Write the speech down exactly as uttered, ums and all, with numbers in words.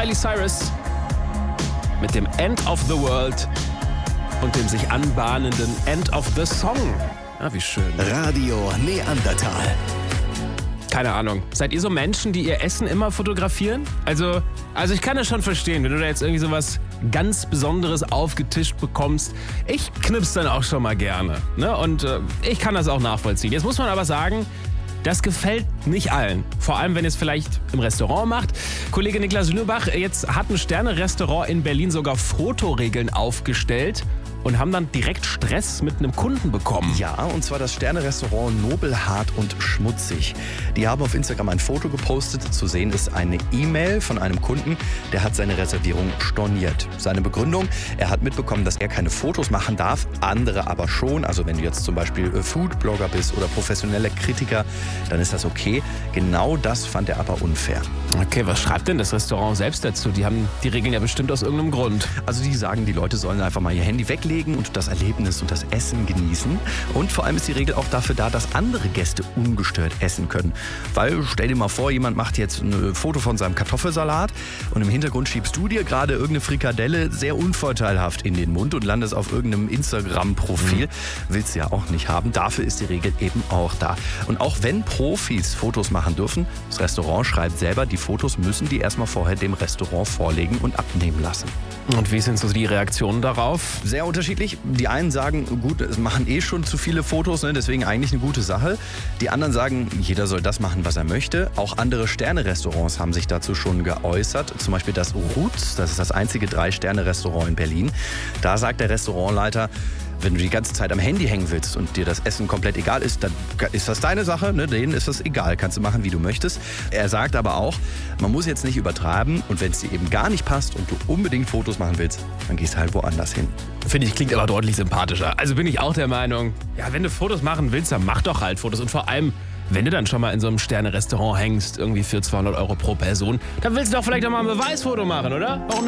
Miley Cyrus mit dem End of the World und dem sich anbahnenden End of the Song. Ah, wie schön. Radio Neandertal. Keine Ahnung. Seid ihr so Menschen, die ihr Essen immer fotografieren? Also, also ich kann das schon verstehen, wenn du da jetzt irgendwie so was ganz Besonderes aufgetischt bekommst. Ich knips dann auch schon mal gerne. Ne? Und äh, ich kann das auch nachvollziehen. Jetzt muss man aber sagen, das gefällt nicht allen. Vor allem, wenn ihr es vielleicht im Restaurant macht. Kollege Niklas Lübach, jetzt hat ein Sterne-Restaurant in Berlin sogar Fotoregeln aufgestellt und haben dann direkt Stress mit einem Kunden bekommen. Ja, und zwar das Sterne-Restaurant Nobelhart und Schmutzig. Die haben auf Instagram ein Foto gepostet. Zu sehen ist eine E-Mail von einem Kunden, der hat seine Reservierung storniert. Seine Begründung, er hat mitbekommen, dass er keine Fotos machen darf, andere aber schon. Also wenn du jetzt zum Beispiel Food-Blogger bist oder professioneller Kritiker, dann ist das okay. Genau das fand er aber unfair. Okay, was schreibt denn das Restaurant selbst dazu? Die haben die Regeln ja bestimmt aus irgendeinem Grund. Also die sagen, die Leute sollen einfach mal ihr Handy weglegen und das Erlebnis und das Essen genießen. Und vor allem ist die Regel auch dafür da, dass andere Gäste ungestört essen können. Weil, stell dir mal vor, jemand macht jetzt ein Foto von seinem Kartoffelsalat und im Hintergrund schiebst du dir gerade irgendeine Frikadelle sehr unvorteilhaft in den Mund und landest auf irgendeinem Instagram-Profil. Mhm. Willst du ja auch nicht haben. Dafür ist die Regel eben auch da. Und auch wenn Profis Fotos machen dürfen, das Restaurant schreibt selber, die Fotos müssen die erstmal vorher dem Restaurant vorlegen und abnehmen lassen. Und wie sind so die Reaktionen darauf? Sehr unterschiedlich. Die einen sagen, gut, es machen eh schon zu viele Fotos, ne, deswegen eigentlich eine gute Sache. Die anderen sagen, jeder soll das machen, was er möchte. Auch andere Sterne-Restaurants haben sich dazu schon geäußert. Zum Beispiel das Roots, das ist das einzige Drei-Sterne-Restaurant in Berlin. Da sagt der Restaurantleiter, wenn du die ganze Zeit am Handy hängen willst und dir das Essen komplett egal ist, dann ist das deine Sache, ne? Denen ist das egal, kannst du machen, wie du möchtest. Er sagt aber auch, man muss jetzt nicht übertreiben und wenn es dir eben gar nicht passt und du unbedingt Fotos machen willst, dann gehst du halt woanders hin. Finde ich, klingt aber deutlich sympathischer. Also bin ich auch der Meinung, ja, wenn du Fotos machen willst, dann mach doch halt Fotos. Und vor allem, wenn du dann schon mal in so einem Sterne-Restaurant hängst, irgendwie für zweihundert Euro pro Person, dann willst du doch vielleicht auch mal ein Beweisfoto machen, oder? Warum